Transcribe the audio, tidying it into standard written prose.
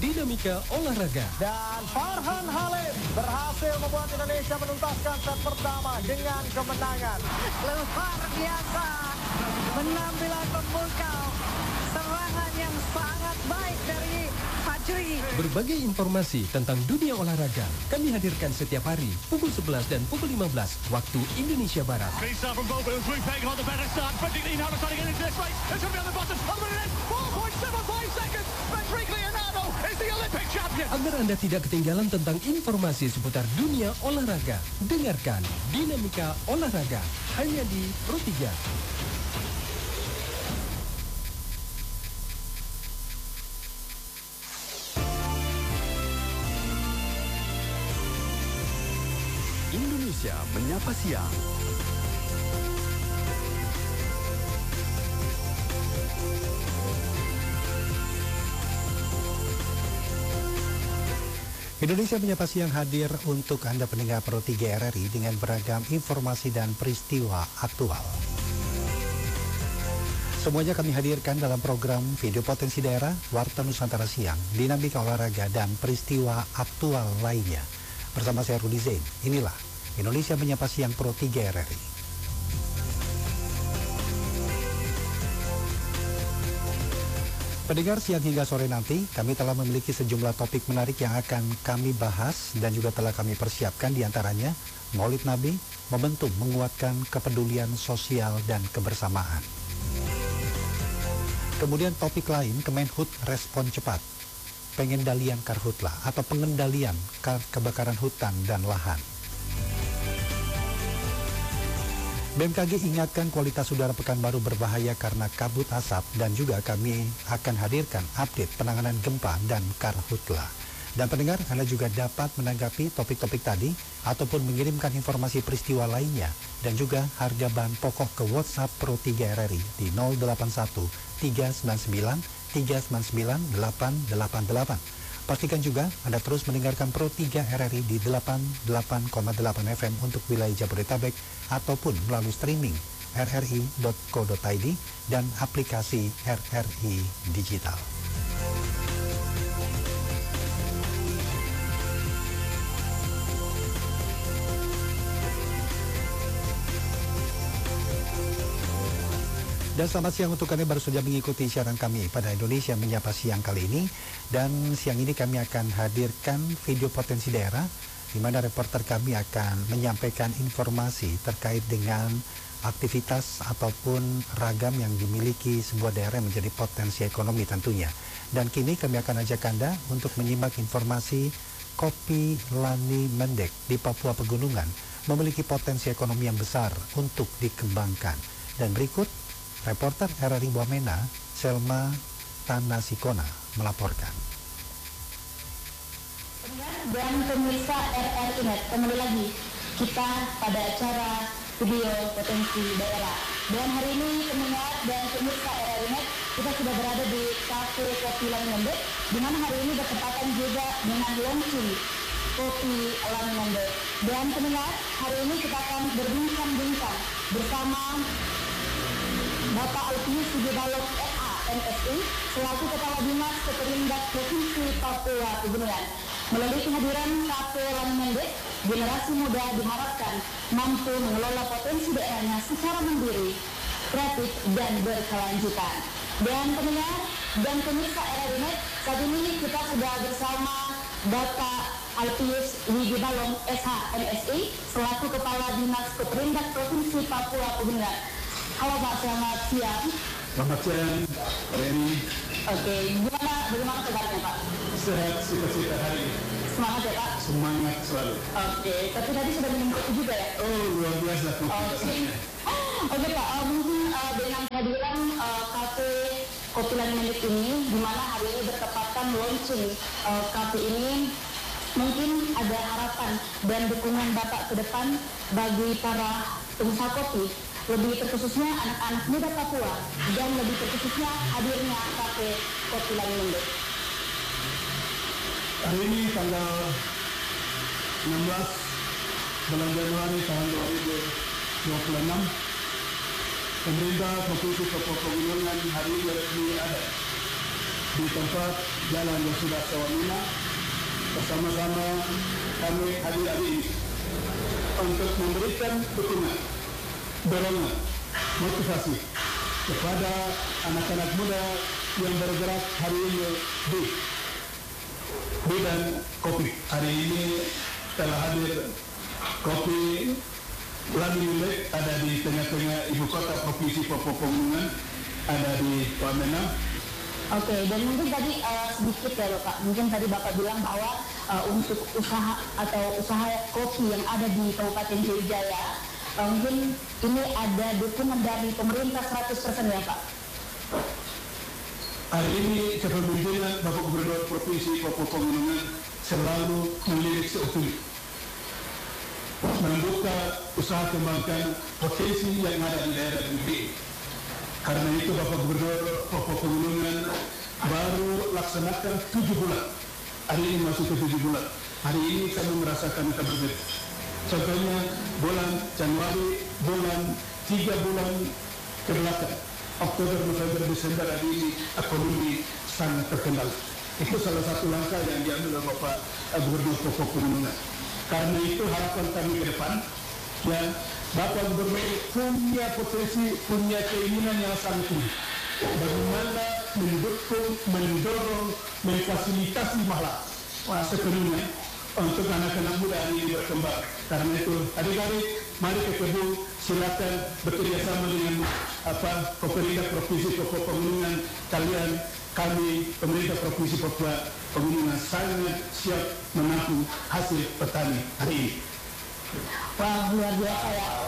Dinamika Olahraga. Dan Farhan Halim berhasil membuat Indonesia menuntaskan set pertama dengan kemenangan. Luar biasa, penampilan memukau, serangan yang sangat baik dari Fajri. Berbagai informasi tentang dunia olahraga kami hadirkan setiap hari pukul 11 dan pukul 15 waktu Indonesia Barat. Agar Anda tidak ketinggalan tentang informasi seputar dunia olahraga, dengarkan Dinamika Olahraga hanya di Pro 3. Indonesia Menyapa Siang. Indonesia Menyapa Siang hadir untuk Anda pendengar Pro 3 RRI dengan beragam informasi dan peristiwa aktual. Semuanya kami hadirkan dalam program Video Potensi Daerah, Warta Nusantara Siang, Dinamika Olahraga, dan peristiwa aktual lainnya. Bersama saya Rudi Zain, inilah Indonesia Menyapa Siang Pro 3 RRI. Pendengar, siang hingga sore nanti, kami telah memiliki sejumlah topik menarik yang akan kami bahas dan juga telah kami persiapkan, diantaranya Maulid Nabi, momentum menguatkan kepedulian sosial dan kebersamaan. Kemudian topik lain, Kemenhub respon cepat, pengendalian karhutla atau pengendalian kebakaran hutan dan lahan. BMKG ingatkan kualitas udara Pekanbaru berbahaya karena kabut asap, dan juga kami akan hadirkan update penanganan gempa dan karhutla. Dan pendengar, Anda juga dapat menanggapi topik-topik tadi ataupun mengirimkan informasi peristiwa lainnya dan juga harga bahan pokok ke WhatsApp Pro 3 RRI di 081 399 399 888. Pastikan juga Anda terus mendengarkan Pro 3 RRI di 88,8 FM untuk wilayah Jabodetabek ataupun melalui streaming rri.co.id dan aplikasi RRI Digital. Dan selamat siang untuk Anda baru saja mengikuti siaran kami pada Indonesia Menyapa Siang kali ini. Dan siang ini kami akan hadirkan video potensi daerah, di mana reporter kami akan menyampaikan informasi terkait dengan aktivitas ataupun ragam yang dimiliki sebuah daerah yang menjadi potensi ekonomi tentunya. Dan kini kami akan ajak Anda untuk menyimak informasi kopi Lani Mendek di Papua Pegunungan memiliki potensi ekonomi yang besar untuk dikembangkan. Dan berikut reporter RRI Wamena, Selma Tanasikona melaporkan. Dan pemirsa RRI Net, kembali lagi kita pada acara video potensi daerah. Dan hari ini pendengar dan pemirsa RRI Net, kita sudah berada di Cafe Kopi Lani Mendek, di mana hari ini bertepatan juga dengan launching Kopi Lani Mendek. Dan pendengar, hari ini kita akan berbincang-bincang bersama Bapak Alpius Sugibalok SA MSI selaku Kepala Dinas Keperindak Provinsi Papua Pegunungan. Melalui kehadiran Cafe Lani Mendek, generasi muda diharapkan mampu mengelola potensi daerahnya secara mandiri, kreatif, dan berkelanjutan. Dan pendengar dan pemirsa RRI Net, saat ini kita sudah bersama Bapak Alpius Wigibalong SH MSI selaku Kepala Dinas Keperindak Provinsi Papua Pegunungan. Halo Pak, selamat siang. Selamat siang, Reni. Oke, bagaimana kabarnya Pak? Sehat, sukacita hari ini. Semangat ya Pak? Semangat selalu. Oke, tapi tadi sudah minum kopi juga ya? Oh, luar biasa kopi. Oke Pak, mungkin dengan kehadiran Cafe Kopi Lani Mendek ini, di mana hari ini bertepatan launching kafe ini, mungkin ada harapan dan dukungan Bapak ke depan bagi para pengusaha kopi, lebih terkhususnya anak-anak muda Papua dan lebih terkhususnya hadirnya Cafe Kopi Lani Mendek. Hari ini tanggal 16 bulan Januari tahun 2026, pemerintah Provinsi Papua Pegunungan hari ini resmi ada di tempat jalan yang sudah sewamina. Bersama-sama kami hadir hari ini untuk memberikan dukungan, dorongan, motivasi kepada anak-anak muda yang bergerak hari ini di bidang kopi. Hari ini telah hadir kopi Lamilek, ada di tengah-tengah ibu kota provinsi Papua Pegunungan, ada di Wamena. Oke, dan mungkin tadi sedikit ya Bapak, mungkin tadi Bapak bilang bahwa untuk usaha atau usaha kopi yang ada di Kabupaten Jaya, mungkin ini ada dukungan dari pemerintah 100% ya Pak? Hari ini kepemimpinan Bapak Gubernur Provinsi Papua Pegunungan selalu melirik seutuhnya, membuka usaha kembangkan potensi yang ada di daerah ini. Karena itu Bapak Gubernur Papua Pegunungan baru laksanakan 7 bulan. Hari ini masuk ke 7 bulan. Hari ini kami merasakan berbeda. Contohnya bulan Januari, bulan 3 bulan ke belakang, Oktober, November, Desember, hari ini ekonomi sangat terkendali. Itu salah satu langkah yang diambil oleh Bapak Gubernur Papua Pegunungan. Karena itu harapan kami ke depan, ya, Bapak Gubernur punya potensi, punya keinginan yang sangat tinggi. Bagaimana mendukung, mendorong, memfasilitasi malah sepenuhnya untuk anak-anak muda ini berkembang. Karena itu, adik-adik, mari ke Kebu, silakan bekerja sama dengan pemerintah Provinsi Papua Pegunungan. Kami, pemerintah Provinsi Papua Pegunungan sangat siap menampung hasil petani hari ini. Wah, luar biasa ya.